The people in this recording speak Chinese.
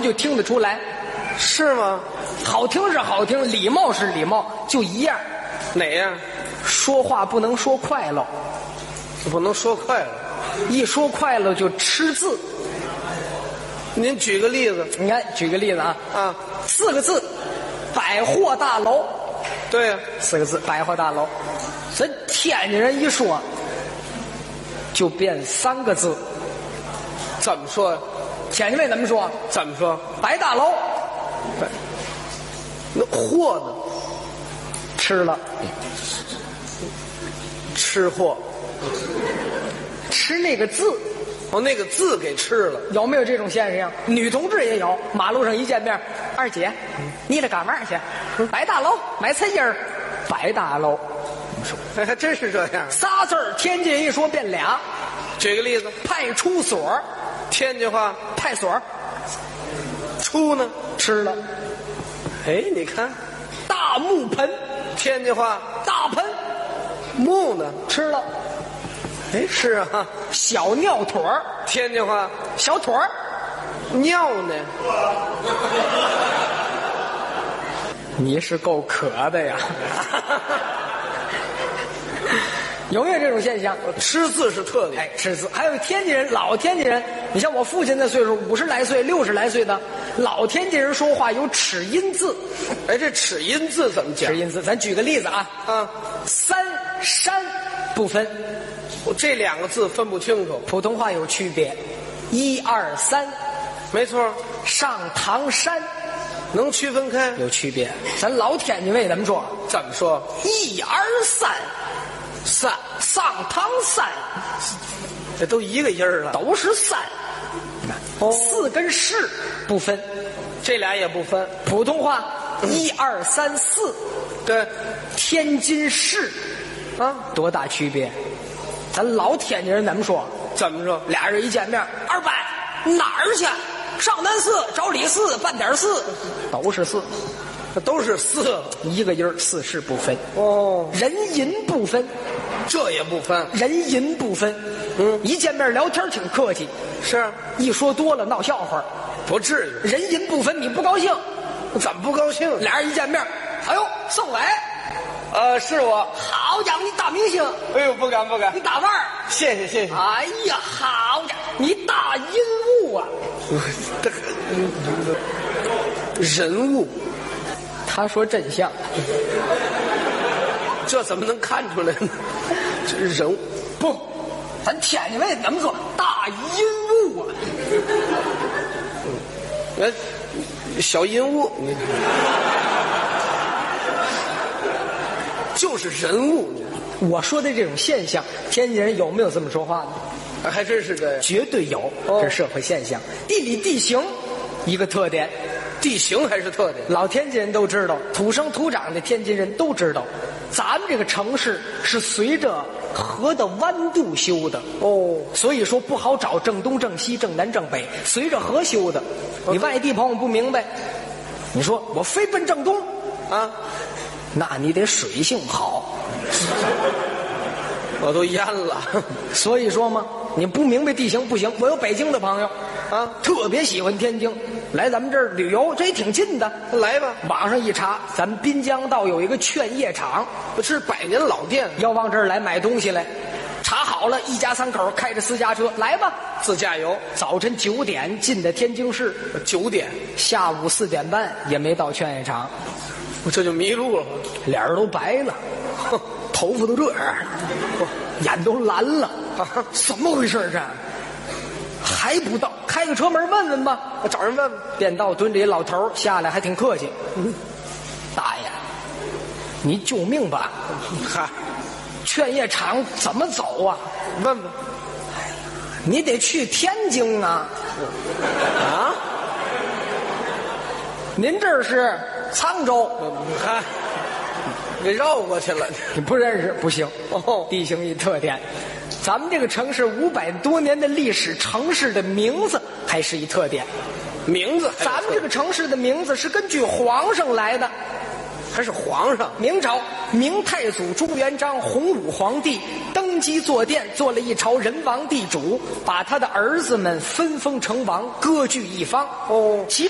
就听得出来， 是吗？ 好听是好听，礼貌是礼貌，就一样。 哪样？ 说话不能说快了， 不能说快了， 一说快了就吃字。 您举个例子。 你看，举个例子啊， 啊 4个字，百货大楼。 对呀 4个字，百货大楼。咱天津人一说，就变3个字。 怎么说呀？ 天津卫怎么说？ 怎么说？ 白大楼。 那货呢？ 吃了， 吃货。 吃那个字。 哦，那个字给吃了。 有没有这种现象？女同志也有，马路上一见面，二姐，你得干嘛去？白大楼买菜叶儿，白大楼。 哎，还真是这样。 仨字儿，天津一说变俩。 举个例子， 派出所， 天津话派所， 出呢？ 吃了。 哎，你看， 大木盆， 天津话大盆， 木呢？ 吃了。 哎，是啊。 小尿腿儿， 天津话小腿儿， 尿呢？ 你是够渴的呀。有没有这种现象？ 吃字是特点。 哎，吃字。还有天津人，老天津人，你像我父亲那岁数，50来岁、60来岁的老天津人说话有齿音字。 哎，这齿音字怎么讲？ 齿音字，咱举个例子啊，山山不分， 我这2个字分不清楚。 普通话有区别，1、2、3， 没错， 上唐山能区分开。 有区别。咱老天津卫怎么说？ 怎么说 ？1、2、3， ？3 上唐山， 这都一个音儿了。 都是3。4跟市不分， 这俩也不分。 普通话1、2、3、4。 对， 天津市啊， 多大区别？咱老天津人怎么说？ 怎么说？ 俩人一见面，二伯哪儿去？上南寺找李四办点事，都是4， 这都是4， 一个音儿，4市不分。 哦， 人银不分， 这也不分。 人银不分。一见面聊天挺客气， 是， 一说多了闹笑话。 不至于。 人银不分，你不高兴？ 怎么不高兴？ 俩人一见面，哎呦，宋伟， 是我。 好家伙，你大明星！ 哎呦，不敢不敢你。大腕儿！ 谢谢谢谢。 哎呀，好家伙，你大阴物啊！ 人物， 他说真像， 这怎么能看出来呢？这人物不，咱天津卫怎么说？大阴物啊！ 小阴物，就是人物。 我说的这种现象，天津人有没有这么说话的？ 还真是这样。 绝对有，这是社会现象。地理地形一个特点， 地形还是特点。 老天津人都知道，土生土长的天津人都知道，咱们这个城市是随着河的弯度修的哦， 所以说不好找正东正西正南正北，随着河修的。你外地朋友不明白，你说我非奔正东啊， 那你得水性好。 我都淹了。 所以说嘛，你不明白地形不行。我有北京的朋友啊， 特别喜欢天津，来咱们这儿旅游，这也挺近的。 来吧， 网上一查，咱们滨江道有一个劝业场， 是100年老店， 要往这儿来买东西来。查好了，一家3口开着私家车来吧， 自驾游。 早晨9点进的天津市 ，9点， 下午4点半也没到劝业场， 我这就迷路了， 脸儿都白了，头发都这样了，眼都蓝了，怎么回事这？还不到，开个车门问问吧。 我找人问问。 便道蹲着一老头下来，还挺客气。大爷，你救命吧！ 嗨， 劝业场怎么走啊？ 问问。 你得去天津啊！ 啊？ 您这是沧州？ 嗨，给绕过去了。 你不认识不行哦。 地形一特点，咱们这个城市500多年的历史，城市的名字还是一特点。 名字， 咱们这个城市的名字是根据皇上来的， 还是皇上？ 明朝明太祖朱元璋洪武皇帝登基坐殿，做了一朝人王地主，把他的儿子们分封成王，割据一方。 哦， 其